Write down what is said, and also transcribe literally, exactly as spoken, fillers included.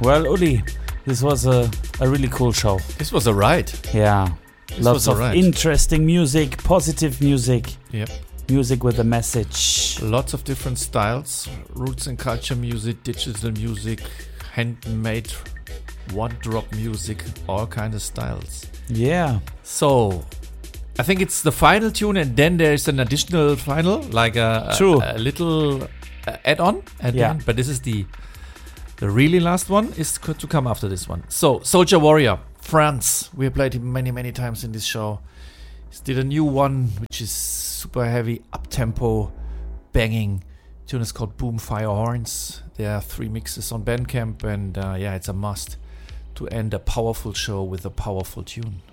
Well, Uli, this was a, a really cool show. This was a ride. Yeah. This Lots was a of ride. interesting music, positive music. Yep. Music with a message. Lots of different styles. Roots and culture music, digital music, handmade one drop music, all kind of styles. Yeah. So I think it's the final tune, and then there's an additional final, like a, True. a, a little uh, add-on at the Yeah. end. But this is the the really last one is co- to come after this one. So Soldier Warrior, France. We have played him many many times in this show. He did a new one which is super heavy, up tempo, banging. The tune is called Boom Fire Horns. There are three mixes on Bandcamp, and uh, yeah, it's a must to end a powerful show with a powerful tune.